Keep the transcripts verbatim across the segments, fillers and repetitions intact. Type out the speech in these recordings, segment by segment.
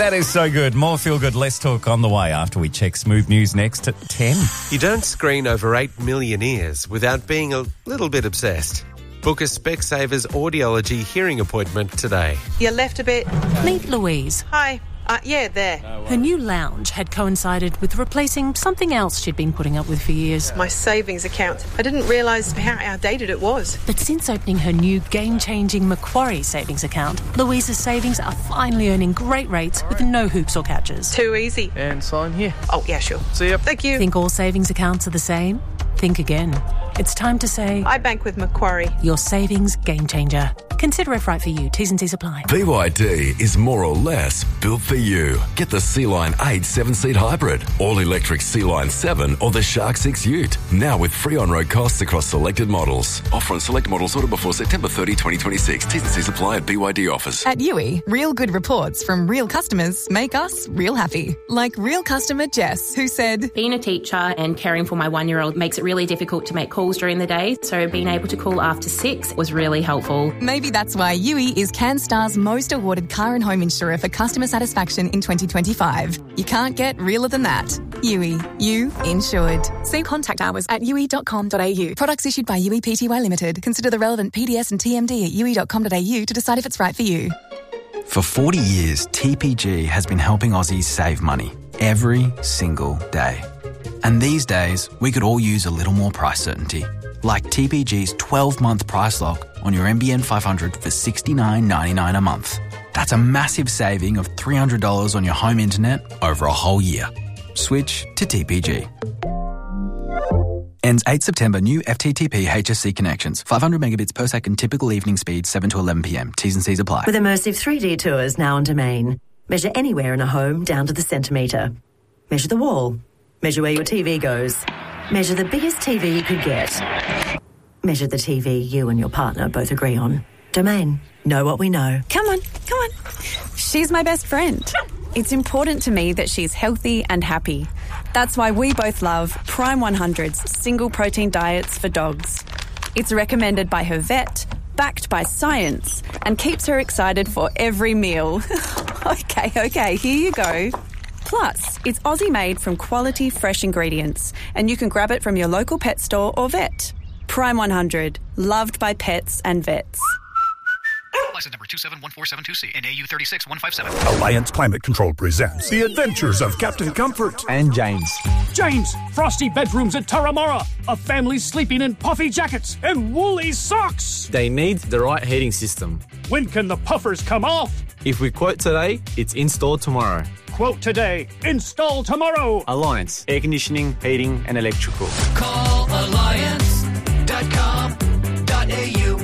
That is so good. More feel good, less talk on the way after we check Smooth News next at ten. You don't screen over eight million ears without being a little bit obsessed. Book a Specsavers audiology hearing appointment today. You left a bit. Meet Louise. Hi. Uh, yeah, there. Her new lounge had coincided with replacing something else she'd been putting up with for years. My savings account. I didn't realise how outdated it was. But since opening her new game-changing Macquarie savings account, Louise's savings are finally earning great rates with no hoops or catches. Too easy. And sign here. Oh, yeah, sure. See ya. Thank you. Think all savings accounts are the same? Think again. It's time to say... I bank with Macquarie. Your savings game changer. Consider if right for you. T's and C's apply. B Y D is more or less built for you. Get the Sea-Line eight seven-seat hybrid, all-electric Sea-Line seven or the Shark six Ute. Now with free on-road costs across selected models. Offer on select models ordered before September thirtieth, twenty twenty-six. T's and C's apply at B Y D offers. At Yui, real good reports from real customers make us real happy. Like real customer Jess, who said... Being a teacher and caring for my one-year-old makes it really difficult to make calls during the day, so being able to call after six was really helpful. Maybe that's why Yui is CanStar's most awarded car and home insurer for customer satisfaction in twenty twenty-five. You can't get realer than that. Yui, you insured. See contact hours at yui dot com dot a u. Products issued by Yui Pty Limited. Consider the relevant P D S and T M D at yui dot com dot a u to decide if it's right for you. For forty years, T P G has been helping Aussies save money every single day. And these days, we could all use a little more price certainty. Like T P G's twelve-month price lock on your N B N five hundred for sixty-nine ninety-nine a month. That's a massive saving of three hundred dollars on your home internet over a whole year. Switch to T P G. Ends eighth September. New F T T P H S C connections. five hundred megabits per second typical evening speed, seven to eleven p.m. T's and C's apply. With immersive three D tours now on Domain. Measure anywhere in a home down to the centimetre. Measure the wall. Measure where your T V goes. Measure the biggest T V you could get. Measure the T V you and your partner both agree on. Domain. Know what we know. Come on, come on. She's my best friend. It's important to me that she's healthy and happy. That's why we both love Prime one hundred's single protein diets for dogs. It's recommended by her vet, backed by science, and keeps her excited for every meal. okay, okay, here you go. Plus, it's Aussie-made from quality, fresh ingredients, and you can grab it from your local pet store or vet. Prime one hundred, loved by pets and vets. License number two seven one four seven two C and A U three six one five seven. Alliance Climate Control presents The Adventures of Captain Comfort and James. James, frosty bedrooms at Turramurra. A family sleeping in puffy jackets and woolly socks. They need the right heating system. When can the puffers come off? If we quote today, it's installed tomorrow. Quote today, install tomorrow. Alliance, air conditioning, heating and electrical. Call alliance dot com dot a u.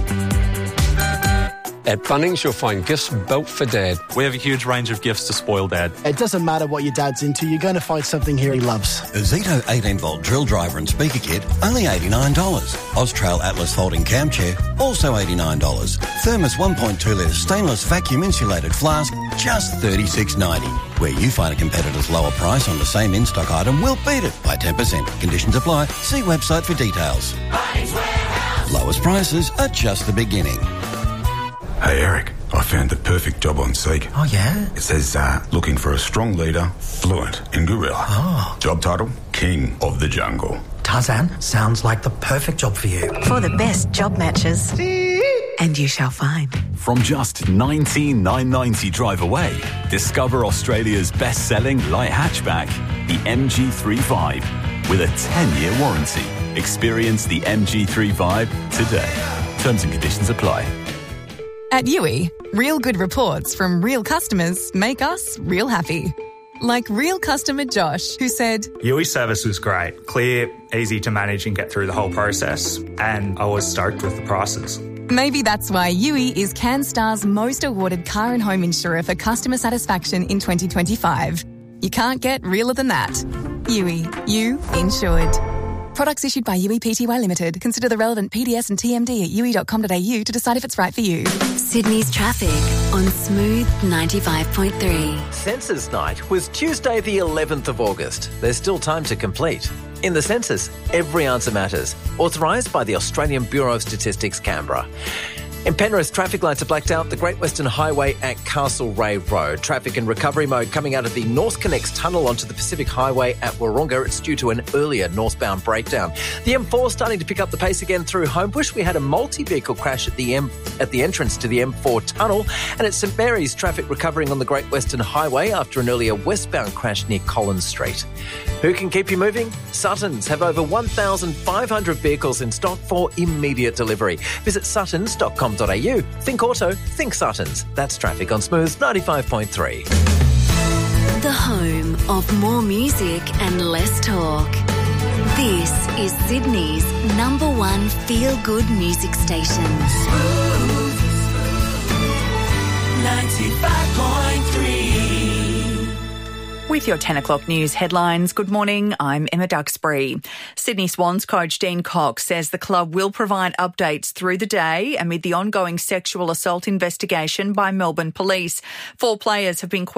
At Bunnings, you'll find gifts built for Dad. We have a huge range of gifts to spoil Dad. It doesn't matter what your dad's into, you're going to find something here he loves. A Zito eighteen volt drill driver and speaker kit, only eighty-nine dollars. Austrail Atlas folding cam chair, also eighty-nine dollars. Thermos one point two litre stainless vacuum insulated flask, just thirty-six ninety. Where you find a competitor's lower price on the same in-stock item, we'll beat it by ten percent. Conditions apply. See website for details. Bunnings Warehouse. Lowest prices are just the beginning. Hey Eric, I found the perfect job on Seek. Oh yeah? It says, uh, looking for a strong leader, fluent in gorilla. Oh. Job title, King of the Jungle. Tarzan, sounds like the perfect job for you. For the best job matches. And you shall find. From just nineteen thousand nine hundred ninety drive away, discover Australia's best-selling light hatchback, the M G three Vibe, with a ten-year warranty. Experience the M G three Vibe today. Terms and conditions apply. At Yui, real good reports from real customers make us real happy. Like real customer Josh, who said, Yui service was great. Clear, easy to manage and get through the whole process. And I was stoked with the prices. Maybe that's why Yui is CanStar's most awarded car and home insurer for customer satisfaction in twenty twenty-five. You can't get realer than that. Yui, you insured. Products issued by Yui Pty Limited. Consider the relevant P D S and T M D at yui dot com dot a u to decide if it's right for you. Sydney's traffic on Smooth ninety-five point three. Census Night was Tuesday the eleventh of August. There's still time to complete. In the census, every answer matters. Authorised by the Australian Bureau of Statistics, Canberra. In Penrith, traffic lights are blacked out. The Great Western Highway at Castlereagh Road. Traffic in recovery mode coming out of the North Connects tunnel onto the Pacific Highway at Wahroonga. It's due to an earlier northbound breakdown. The M four starting to pick up the pace again through Homebush. We had a multi-vehicle crash at the M at the entrance to the M four tunnel. And at St Mary's, traffic recovering on the Great Western Highway after an earlier westbound crash near Collins Street. Who can keep you moving? Suttons have over one thousand five hundred vehicles in stock for immediate delivery. Visit suttons dot com dot a u. Think auto, think Suttons. That's traffic on Smooth ninety-five point three. The home of more music and less talk. This is Sydney's number one feel-good music station. Smooth ninety-five point three. With your ten o'clock news headlines, good morning, I'm Emma Duxbury. Sydney Swans coach Dean Cox says the club will provide updates through the day amid the ongoing sexual assault investigation by Melbourne Police. Four players have been